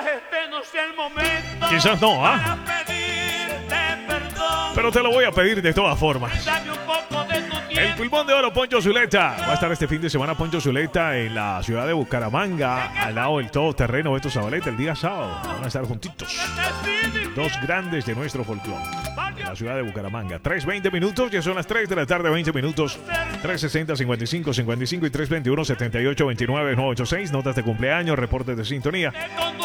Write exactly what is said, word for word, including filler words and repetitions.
este no sea el momento. Quizás no, ¿ah? Para pedirte perdón. Pero te lo voy a pedir de todas formas. Dame un poco de tu tiempo. El pulmón de oro Poncho Zuleta. Va a estar este fin de semana Poncho Zuleta en la ciudad de Bucaramanga, al lado del todoterreno Beto Zabaleta, el día sábado. Van a estar juntitos. Dos grandes de nuestro folclore. En la ciudad de Bucaramanga. tres veinte minutos, ya son las tres de la tarde, veinte minutos. tres sesenta, cincuenta y cinco, cincuenta y cinco y tres veintiuno, setenta y ocho, veintinueve, nueve ochenta y seis. Notas de cumpleaños, reportes de sintonía.